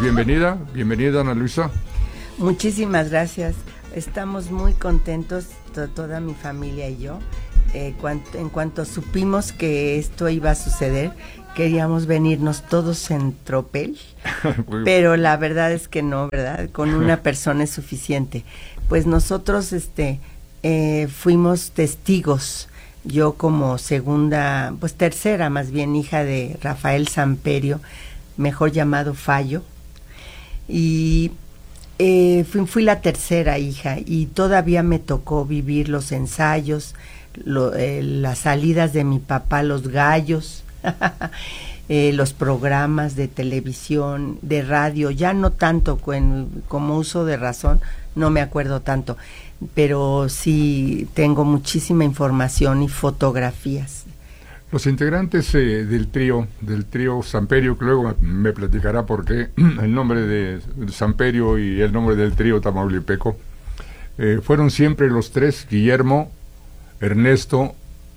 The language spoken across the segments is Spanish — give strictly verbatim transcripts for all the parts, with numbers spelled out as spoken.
bienvenida, bienvenida Ana Luisa. Muchísimas gracias. Estamos muy contentos, to- toda mi familia y yo. Eh, cuanto, en cuanto supimos que esto iba a suceder, queríamos venirnos todos en tropel, pero la verdad es que no, ¿verdad? Con una persona es suficiente. Pues nosotros este, eh, fuimos testigos, yo como segunda, pues tercera más bien, hija de Rafael Samperio, mejor llamado Fallo, y eh, fui, fui la tercera hija y todavía me tocó vivir los ensayos, lo, eh, las salidas de mi papá, los gallos, eh, los programas de televisión, de radio, ya no tanto con, como uso de razón, no me acuerdo tanto, pero sí tengo muchísima información y fotografías. Los integrantes eh, del trío, del trío Samperio, que luego me platicará por qué el nombre de Samperio y el nombre del trío tamaulipeco, eh, fueron siempre los tres, Guillermo, Ernesto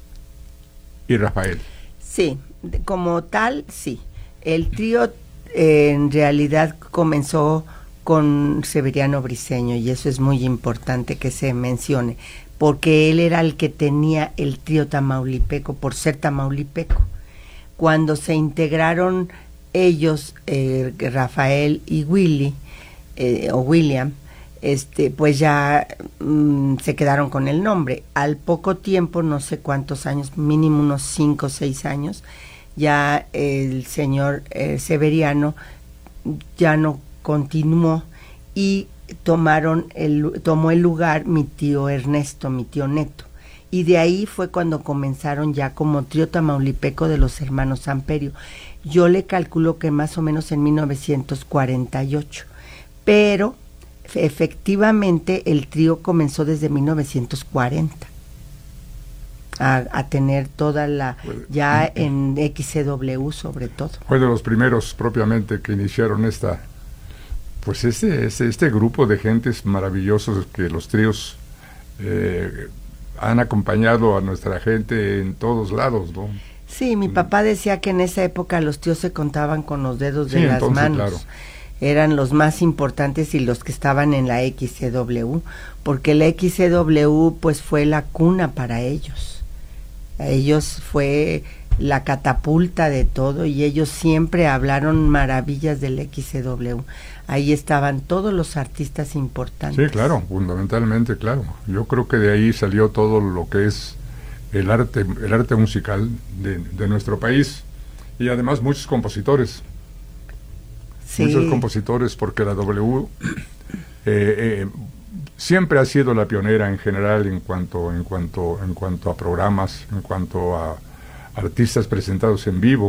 y Rafael. Sí, como tal, sí. El trío eh, en realidad comenzó con Severiano Briceño y eso es muy importante que se mencione, porque él era el que tenía el trío tamaulipeco por ser tamaulipeco. Cuando se integraron ellos, eh, Rafael y Willy, eh, o William, este, pues ya mmm, se quedaron con el nombre. Al poco tiempo, no sé cuántos años, mínimo unos cinco o seis años, ya el señor eh, Severiano ya no continuó y tomaron el, tomó el lugar mi tío Ernesto, mi tío Neto, y de ahí fue cuando comenzaron ya como trío tamaulipeco de los hermanos Samperio. Yo le calculo que más o menos en mil novecientos cuarenta y ocho, pero efectivamente el trío comenzó desde mil novecientos cuarenta a, a tener toda la, ya en X C W sobre todo. Fue de los primeros propiamente que iniciaron esta, pues este, este, este grupo de gentes maravillosos que los tríos eh, han acompañado a nuestra gente en todos lados, ¿no? Sí, mi papá decía que en esa época los tíos se contaban con los dedos de sí, las entonces, manos. Claro. Eran los más importantes y los que estaban en la X C W, porque la X C W pues fue la cuna para ellos. Ellos fue la catapulta de todo y ellos siempre hablaron maravillas del X C W. Ahí estaban todos los artistas importantes. Sí, claro, fundamentalmente, claro. Yo creo que de ahí salió todo lo que es el arte, el arte musical de, de nuestro país y además muchos compositores. Sí. Muchos compositores, porque la W eh, eh, siempre ha sido la pionera en general en cuanto, en cuanto, en cuanto a programas, en cuanto a artistas presentados en vivo,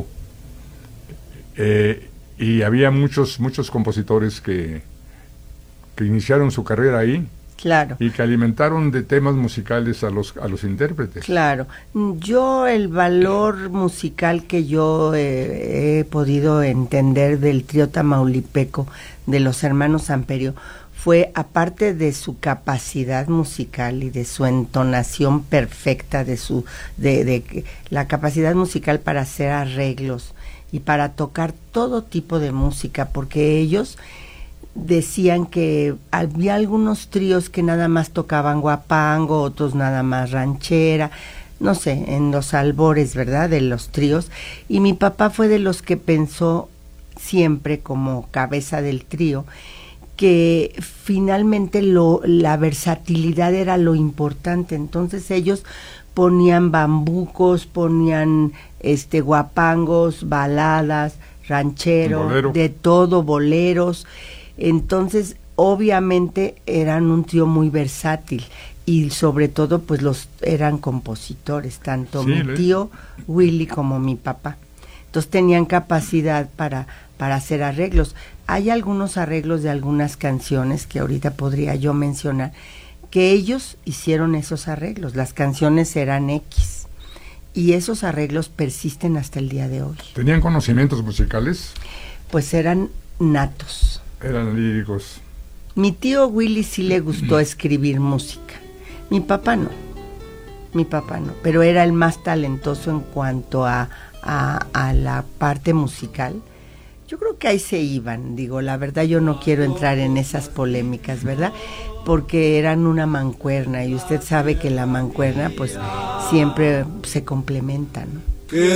eh, y había muchos muchos compositores que que iniciaron su carrera ahí, claro, y que alimentaron de temas musicales a los a los intérpretes. Claro, yo el valor musical que yo eh, he podido entender del trío tamaulipeco de los hermanos Samperio fue, aparte de su capacidad musical y de su entonación perfecta, de su de, de la capacidad musical para hacer arreglos y para tocar todo tipo de música, porque ellos decían que había algunos tríos que nada más tocaban guapango, otros nada más ranchera, no sé, en los albores, ¿verdad?, de los tríos, y mi papá fue de los que pensó siempre como cabeza del trío que finalmente lo, la versatilidad era lo importante. Entonces ellos ponían bambucos, ponían este guapangos, baladas, ranchero, Bolero. de todo, boleros. Entonces obviamente eran un trío muy versátil y sobre todo pues los eran compositores, tanto sí, mi le... tío Willy como mi papá. Entonces tenían capacidad para, para hacer arreglos. Hay algunos arreglos de algunas canciones que ahorita podría yo mencionar, que ellos hicieron esos arreglos. Las canciones eran X y esos arreglos persisten hasta el día de hoy. ¿Tenían conocimientos musicales? Pues eran natos. Eran líricos. Mi tío Willy sí le gustó escribir música. Mi papá no. Mi papá no. Pero era el más talentoso en cuanto a, a, a la parte musical. Yo creo que ahí se iban, digo, la verdad yo no quiero entrar en esas polémicas, ¿verdad? Porque eran una mancuerna y usted sabe que la mancuerna pues siempre se complementa, ¿no?